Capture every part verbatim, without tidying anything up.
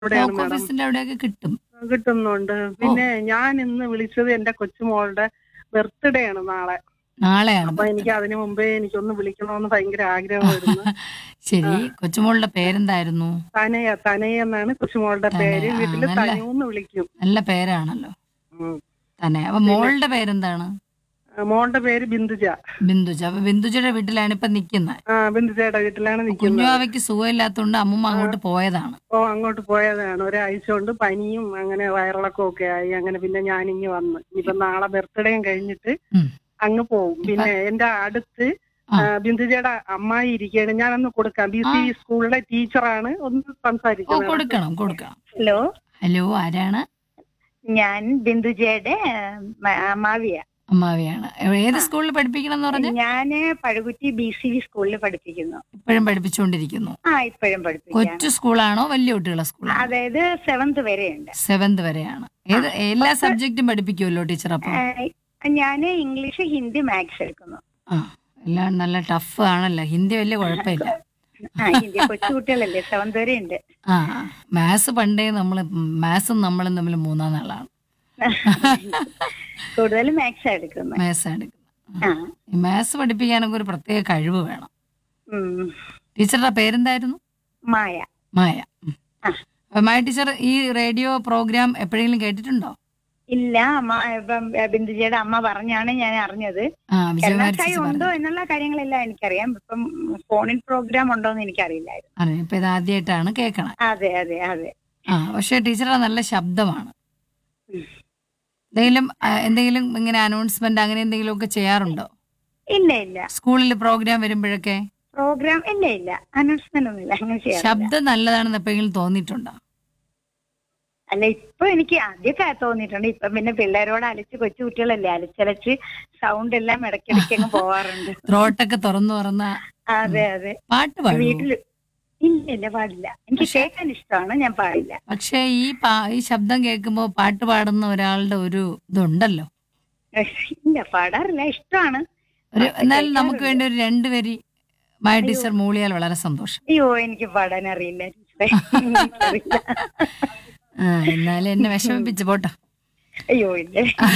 എവിടെയാണ് block madam? ഓഫീസിന്റെ അവിടെയൊക്കെ കിട്ടും. കിട്ടുന്നുണ്ട്. ഓ പിന്നെ ഞാൻ ഇന്ന് വിളിച്ചത് എന്റെ കൊച്ചുമോളുടെ ബർത്ത്ഡേ ആണ് നാളെ. നാളെയാണ് അപ്പൊ എനിക്ക് ബർത്ത്ഡേ. അതിനു മുമ്പേ എനിക്കൊന്ന് വിളിക്കണമെന്ന് ഭയങ്കര ആഗ്രഹമായിരുന്നു. ആ, ശരി, കൊച്ചുമോളുടെ പേരെന്തായിരുന്നു? തനയ തനയ എന്നാണ് കൊച്ചുമോളുടെ തന്നെ. പേര്. ആ, വീട്ടില് നല്ല തനുന്ന് വിളിക്കും. നല്ല പേരാണല്ലോ. ഉം. തന്നെ. അപ്പൊ പിന്നെ മോളുടെ പേരെന്താണ്? ആ, മോളുടെ പേര് ബിന്ദുജ. ബിന്ദുജ. അപ്പൊ ബിന്ദുജയുടെ വീട്ടിലാണ് ഇപ്പൊ നിക്കുന്നത്. ആ, ബിന്ദുജയുടെ വീട്ടിലാണ് അപ്പൊ നിൽക്കുന്നത്. കുഞ്ഞുവാവയ്ക്ക് സുഖമില്ലാത്തതുകൊണ്ട് അമ്മൂമ്മ ആ, അങ്ങോട്ട് പോയതാണ്. ഓ അങ്ങോട്ട് പോയതാണ്. ഒരാഴ്ച കൊണ്ട് പനിയും അങ്ങനെ വയറിളക്കവും ഒക്കെ ആയി. അങ്ങനെ പിന്നെ ഞാനിങ്ങ് വന്ന്. ഇനിയിപ്പോ നാളെ ബർത്ത്ഡേയും കഴിഞ്ഞിട്ട് ഉം. അങ്ങ് പോവും. ഇപ്പൊ പിന്നെ എന്റെ അടുത്ത് ആ ആ, ബിന്ദുജയുടെ അമ്മായി ഇരിക്കുകയാണ്. ഞാനൊന്ന് കൊടുക്കാം. ബി ആ സി സ്കൂളിലെ ടീച്ചറാണ്. ഒന്ന് ഓ, സംസാരിക്കണം ഇടക്ക്. കൊടുക്കണം കൊടുക്കണം. ഹലോ, ഹലോ, ആരാണ്? ഞാൻ ബിന്ദുജയുടെ മ- മാവിയ. അമ്മാവിയാണ്. ഏത് ആ, സ്കൂളിൽ പഠിപ്പിക്കണം എന്ന് പറഞ്ഞ്? ഞാന് പഴുകുറ്റി ബി സി വി സ്കൂളിൽ പഠിപ്പിക്കുന്നു. ഇപ്പോഴും പഠിപ്പിച്ചുകൊണ്ടിരിക്കുന്നു. ആ, ഇപ്പോഴും പഠിപ്പിക്കാണ്. കൊച്ചു സ്കൂളാണോ വലിയ കുട്ടികളുടെ സ്കൂളാണോ? അതായത് സെവന്ത് വരെയുണ്ട്. സെവന്ത് വരെയാണ്. ആ, ഏത് എല്ലാ പത്ത് സബ്ജക്റ്റും പഠിപ്പിക്കുമല്ലോ ടീച്ചർ അപ്പം? ഞാൻ ഇംഗ്ലീഷ്, ഹിന്ദി, മാത്സ് എടുക്കുന്നു. ആ, എല്ലാം നല്ല ടഫ് ആണല്ലോ. ഹിന്ദി വലിയ കുഴപ്പമില്ല. ആ, ഹിന്ദി കൊച്ചു കുട്ടികളല്ലേ, സെവന്ത് വരെ ഉണ്ട്. ആ, മാത്സ് പണ്ടേ നമ്മൾ മാത്സും നമ്മളും തമ്മിൽ മൂന്നാം നാളാണ്. കൂടുതലും മാത്സ് എടുക്കുന്നത്. മാത്സ് എടുക്കുന്നത്. ആ, ഈ മാത്സ് പഠിപ്പിക്കാനൊക്കെ ഒരു പ്രത്യേക കഴിവ് വേണം. ഉം, ടീച്ചറുടെ പേരെന്തായിരുന്നു? മായ. മായ. ഉം. ആ, അപ്പൊ മായ ടീച്ചർ ഈ റേഡിയോ പ്രോഗ്രാം എപ്പോഴെങ്കിലും കേട്ടിട്ടുണ്ടോ? ഇല്ല, അമ്മ ഇപ്പം ബിന്ദുജയുടെ അമ്മ പറഞ്ഞാണ് ഞാൻ അറിഞ്ഞത്. ആ, വിജയകുമാരി കേരളക്കായി ചേച്ചി ഉണ്ടോ പറഞ്ഞു. എന്നുള്ള കാര്യങ്ങളെല്ലാം എനിക്കറിയാം. ഇപ്പം ഫോണിൻ പ്രോഗ്രാം ഉണ്ടോ എന്ന് എനിക്കറിയില്ലായിരുന്നു. അറിയാം. ഇപ്പൊ ഇത് ആദ്യമായിട്ടാണ് കേൾക്കണത്. അതെ അതെ അതെ. ആ, പക്ഷെ ടീച്ചറുടെ നല്ല ശബ്ദമാണ്. ഉം. എന്തെങ്കിലും ആ, എന്തെങ്കിലും ഇങ്ങനെ അനൗൺസ്മെന്റ് അങ്ങനെ എന്തെങ്കിലും ഒക്കെ ചെയ്യാറുണ്ടോ ഇല്ല ഇല്ല, സ്കൂളിൽ പ്രോഗ്രാം വരുമ്പോഴൊക്കെ? പ്രോഗ്രാം ഇല്ല ഇല്ല, അനൗൺസ്മെന്റ് ഒന്നുമില്ല, അങ്ങനെ ചെയ്യാറില്ല. ശബ്ദം നല്ലതാണെന്ന് എപ്പോഴെങ്കിലും തോന്നിയിട്ടുണ്ടോ? അല്ല, ഇപ്പൊ എനിക്ക് ആദ്യമൊക്കെ തോന്നിയിട്ടുണ്ട്. ഇപ്പൊ പിന്നെ പിള്ളേരോട് അലച്ച്, കൊച്ചു കുട്ടികളല്ലേ, അലച്ചലച്ച് സൗണ്ട് എല്ലാം ഇടയ്ക്കിടയ്ക്ക് അങ്ങ് പോവാറുണ്ട്. ത്രോട്ടൊക്കെ തുറന്നു തുറന്ന അതെ അതെ. പാട്ട് പാടുവോ? വീട്ടില് ഇല്ല ഇല്ല, പാടില്ല. എനിക്ക് പക്ഷെ കേൾക്കാൻ ഇഷ്ടമാണ്, ഞാൻ പാടില്ല. പക്ഷെ ഈ പാ ഈ ശബ്ദം കേൾക്കുമ്പോൾ പാട്ട് പാടുന്ന ഒരാളുടെ ഒരു ഇതുണ്ടല്ലോ. ഇല്ല, പാടാറില്ല, ഇഷ്ടമാണ്. ഒരു പാട്ട് എന്നാലും നമുക്ക് കേൾക്കാറുണ്ട്. വേണ്ടി ഒരു രണ്ടുപേരി മായ അയ്യോ ടീച്ചർ മൂളിയാൽ വളരെ സന്തോഷം. അയ്യോ, എനിക്ക് പാടാൻ അറിയില്ല ടീച്ചറേ. എനിക്കറിയില്ല. ആ, എന്നാലും എന്നെ വിഷമിപ്പിച്ച് പോട്ടോ. അയ്യോ ഇല്ല.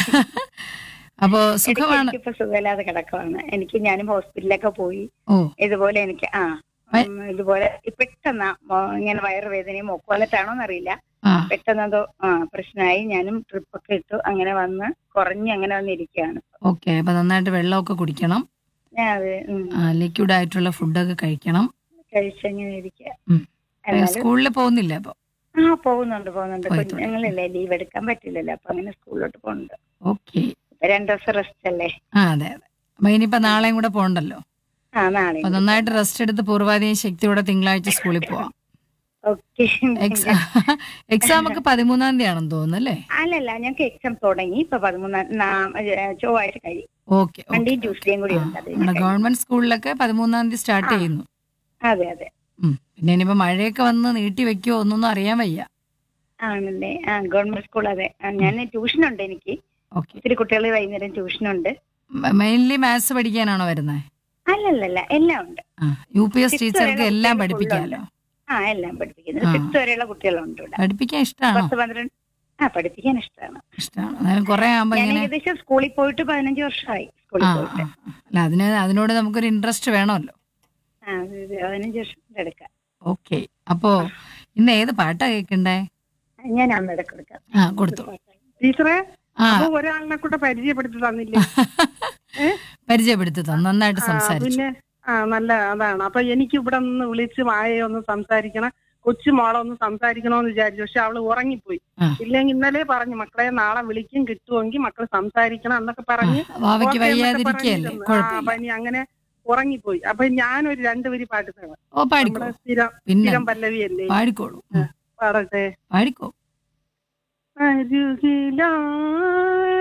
അപ്പോ ഇടയ്ക്ക് സുഖമാണ്. എനിക്കിപ്പോ സുഖമില്ലാതെ കിടക്കുവാണ്. എനിക്ക് ഞാനും ഹോസ്പിറ്റലിലൊക്കെ പോയി. ഓ, ഇതുപോലെ എനിക്ക് ആ വ- ഉം, ഇതുപോലെ പെട്ടെന്ന് ഇങ്ങനെ വയറുവേദനയും മൂക്കോലത്താണോന്ന് അറിയില്ല, ആ, പെട്ടെന്ന് എന്തോ ആ പ്രശ്നമായി. ഞാനും ട്രിപ്പൊക്കെ ഇട്ടു, അങ്ങനെ വന്ന് കുറഞ്ഞ് അങ്ങനെ വന്നിരിക്കുകയാണ്. ഓക്കെ. അപ്പൊ നന്നായിട്ട് വെള്ളമൊക്കെ കുടിക്കണം. ഞാൻ അത് ലിക്വിഡ് ആയിട്ടുള്ള ഫുഡൊക്കെ കഴിക്കണം. കഴിച്ചങ്ങനെ ഇരിക്കുക. ഉം. ഏ, എന്നാലും സ്കൂളിൽ പോകുന്നില്ല അപ്പൊ? ആ പോകുന്നുണ്ട് പോകുന്നുണ്ട് പോയി തുടങ്ങി. കുഞ്ഞുങ്ങളില്ലേ, ലീവ് എടുക്കാൻ പറ്റില്ലല്ലോ, അപ്പൊ അങ്ങനെ സ്കൂളിലോട്ട് പോകുന്നുണ്ട്. ഓക്കെ. ഇപ്പൊ രണ്ടു ദിവസം റെസ്റ്റ് അല്ലേ. ആ, അതെ അതെ. അപ്പൊ ഇനിയിപ്പോ നാളെയും കൂടെ പോകണ്ടല്ലോ. ആ, നാളെ അപ്പൊ നന്നായിട്ട് റെസ്റ്റ് എടുത്ത് പൂർവാധികം ശക്തിയോടെ തിങ്കളാഴ്ച സ്കൂളിൽ പോവാം. ഓക്കെ. എക്സാം എക്സാം ഒക്കെ പതിമൂന്നാം തീയതി ആണെന്ന് തോന്നുന്നു അല്ലേ? അല്ലല്ല, ഞങ്ങൾക്ക് എക്സാം തുടങ്ങി. ഇപ്പൊ പതിമൂന്നാം നാ- ഏ, ചൊവ്വാഴ്ച കഴിയും. Okay okay മൺഡേയും okay. ട്യൂസ്ഡേയും കൂടി ആ, ഉണ്ട്, അത് കഴിഞ്ഞ് നമ്മുടെ കഴിയും. ഗവൺമെന്റ് സ്കൂളിലൊക്കെ പതിമൂന്നാം തീയതി സ്റ്റാർട്ട് ആ, ചെയ്യുന്നു. അതെ അതെ. ഉം. പിന്നെ ഇനിയിപ്പോ മഴയൊക്കെ വന്ന് നീട്ടി വെക്കുവോ ഒന്നൊന്നും അറിയാൻ വയ്യ. ആണല്ലേ. ആ, ഗവൺമെന്റ് സ്കൂൾ. അതെ. ആ, ഉം. ഞാൻ ട്യൂഷനുണ്ട് എനിക്ക്. ഓക്കെ. ഒത്തിരി കുട്ടികൾ വൈകുന്നേരം ട്യൂഷനുണ്ട്. മെയിൻലി മാത്സ് പഠിക്കാനാണോ വരുന്നത്? അല്ലല്ലല്ല, എല്ലാം ഉണ്ട്. ആ, യു പി എസ് സിക്സ് ടീച്ചർക്ക് വരെയുള്ള എല്ലാം കുട്ടികൾ ഫുള്ളുണ്ട്. പഠിപ്പിക്കാമല്ലോ. ആ, എല്ലാം പഠിപ്പിക്കുന്നത്. ആ, സിക്സ് വരെയുള്ള കുട്ടികളുണ്ട് ഇവിടെ. പഠിപ്പിക്കാൻ ഇഷ്ടമാണോ? പത്ത് പന്ത്രണ്ട്. ആ, പഠിപ്പിക്കാൻ ഇഷ്ടമാണ്. ഇഷ്ടമാണ്. എന്നാലും കുറെ ആകുമ്പോ ഞാൻ ഇങ്ങനെ ഏകദേശം സ്കൂളിൽ പോയിട്ട് പതിനഞ്ച് വർഷമായി ആ സ്കൂളിൽ ആ പോയിട്ട്. ആ. അല്ല, അതിന് അതിനോട് നമുക്കൊരു ഇൻട്രസ്റ്റ് വേണമല്ലോ. ആ, അതെ, അതെ, പതിനഞ്ച് വർഷം എടുക്കാം. ഓക്കെ. അപ്പോ ഇന്ന് ഏത് പാട്ടാ കേൾക്കണ്ടേ? ഞാൻ അന്ന് എടുക്കാം. ആ, കൊടുത്തോളൂ. ടീച്ചറെ, ആ, അപ്പൊ ഒരാളിനെ കൂടെ പരിചയപ്പെടുത്തി തന്നില്ലേ? ഏ പരിചയപ്പെടുത്തി തന്നു. നന്നായിട്ട് ആ, സംസാരിച്ചു. പിന്നെ ആ നല്ല അതാണ്. അപ്പൊ എനിക്ക് ഇവിടെ നിന്ന് വിളിച്ച് മായയെ ഒന്ന് സംസാരിക്കണം, കൊച്ചു മോളെ ഒന്ന് സംസാരിക്കണോന്ന് വിചാരിച്ചു. പക്ഷെ അവള് ഉറങ്ങിപ്പോയി. ആ, ഇല്ലെങ്കിൽ ഇന്നലെ പറഞ്ഞു മക്കളെ നാളെ വിളിക്കും, കിട്ടുമെങ്കിൽ മക്കൾ സംസാരിക്കണം എന്നൊക്കെ ആ, പറഞ്ഞ് വാവയ്ക്ക് ഓക്കെ എന്നൊക്കെ വയ്യാതിരിക്കയല്ലേ? പറഞ്ഞിരുന്നു. ആ കുഴപ്പമില്ല. പനി അങ്ങനെ ഉറങ്ങിപ്പോയി. അപ്പൊ ഞാനൊരു രണ്ടുപേര് പാട്ട് തരാം. ഓ, പാടിക്കോ. നമ്മുടെ സ്ഥിരം സ്ഥിരം പിന്നെന്താ, പല്ലവിയല്ലേ? പാടിക്കോളൂ. ആ, ഉം. പാടട്ടെ. പാടിക്കോ. അരുകിലായി